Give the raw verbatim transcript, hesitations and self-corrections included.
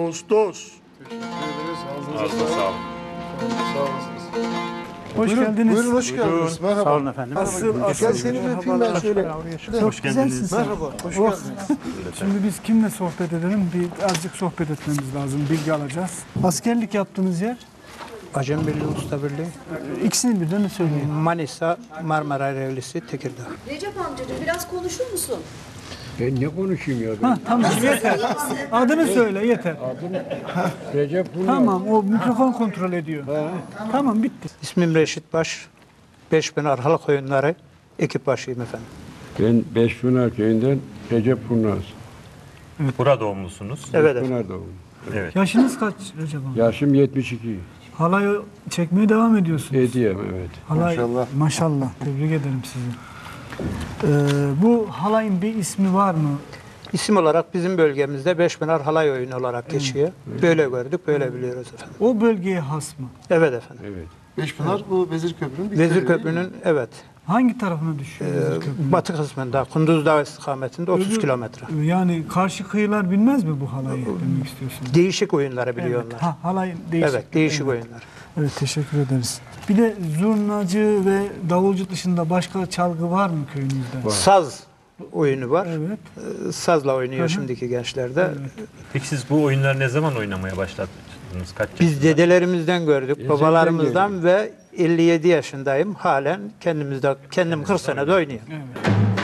Ağustos. Teşekkür ederiz. Ağzınıza Ağzına sağlık. sağlık. Sağ olasınız. Hoş Buyurun, geldiniz. Buyurun, hoş geldiniz. Merhaba. Sağ olun efendim. Asıl, Gel seni bir öpeyim ben şöyle. Çok Hoş güzelsin geldiniz. sen. Merhaba, hoş Oh. geldiniz. Şimdi biz kimle sohbet edelim? Bir azıcık sohbet etmemiz lazım. Bilgi alacağız. Askerlik yaptığınız yer? Acem Birliği, Usta Birliği, İkisini birden de söyleyin. Manisa, Marmara Revlisi, Tekirdağ. Recep amcacığım biraz konuşur musun? Ben ne konuşayım ya? Ben Ha, tamam yeter. Adını söyle yeter. Recep Bunlar. Tamam o mikrofon kontrol ediyor. Tamam bitti. İsmim Reşit Baş, Beşpınar Halk Oyunları ekip başıyım efendim. Ben Beşpınar köyünden Recep Bunlar. Burada doğumlusunuz. Evet efendim. Beşpınar doğumlu. Evet. Yaşınız kaç Recep amca? Yaşım yetmiş iki. Halay çekmeye devam ediyorsunuz. Hediyem evet. Halay, Maşallah. Maşallah. Tebrik ederim sizi. Ee, bu halayın bir ismi var mı? İsim olarak bizim bölgemizde Beşpınar Halay Oyunu olarak geçiyor. Böyle gördük, böyle biliyoruz efendim. O bölgeye has mı? Evet efendim. Evet. Beşpınar bu Vezir Köprü'nün bir Vezir köyü değil mi? Köprü'nün evet Hangi tarafına düşüyor Vezir Köprü? batı kısmında Kunduz Dağı istikametinde otuz Öbür- kilometre. Yani karşı kıyılar bilmez mi bu halayı demek istiyorsunuz? Değişik oyunları biliyorlar. Ha, halay değişik. Evet, değişik Evet. oyunlar. Evet, teşekkür ederiz. Bir de zurnacı ve davulcu dışında başka çalgı var mı köyünüzde? Saz oyunu var. Evet. Ee, Sazla oynuyor Hı hı. şimdiki gençlerde. Peki siz bu oyunları ne zaman oynamaya başladınız? Kaç Biz yaşında? dedelerimizden gördük, Ezelden babalarımızdan ve elli yedi yaşındayım. Halen kendimizde, kendim kırk senede oynuyorum. Evet.